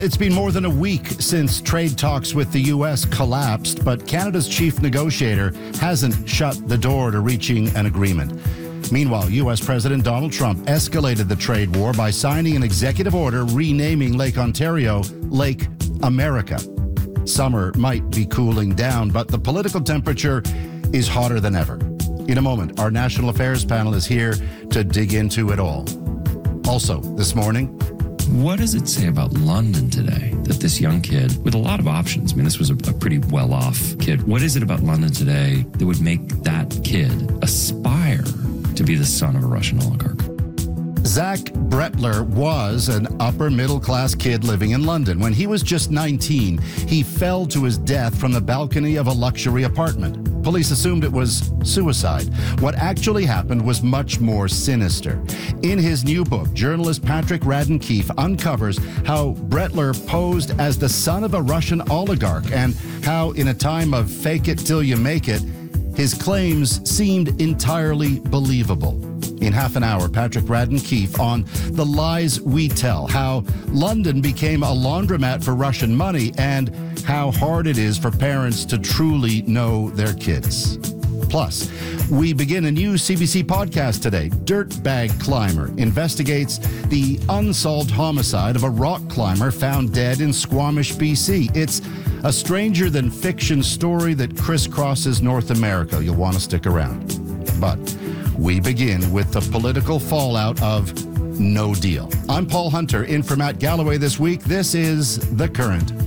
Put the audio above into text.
It's been more than a week since trade talks with the U.S. collapsed, but Canada's chief negotiator hasn't shut the door to reaching an agreement. Meanwhile, U.S. President Donald Trump escalated the trade war by signing an executive order renaming Lake Ontario Lake America. Summer might be cooling down, but the political temperature is hotter than ever. In a moment, our National Affairs panel is here to dig into it all. Also, this morning, what does it say about London today that this young kid with a lot of options, I mean, this was a pretty well-off kid. What is it about London today that would make that kid aspire to be the son of a Russian oligarch? Zach Bretler was an upper-middle-class kid living in London. When he was just 19, he fell to his death from the balcony of a luxury apartment. Police assumed it was suicide. What actually happened was much more sinister. In his new book, journalist Patrick Radden Keefe uncovers how Bretler posed as the son of a Russian oligarch and how, in a time of fake it till you make it, his claims seemed entirely believable. In half an hour, Patrick Radden Keefe on The Lies We Tell, how London became a laundromat for Russian money and how hard it is for parents to truly know their kids. Plus, we begin a new CBC podcast today. Dirtbag Climber investigates the unsolved homicide of a rock climber found dead in Squamish, BC. It's a stranger-than-fiction story that crisscrosses North America. You'll want to stick around. But we begin with the political fallout of No Deal. I'm Paul Hunter, in for Matt Galloway this week. This is The Current.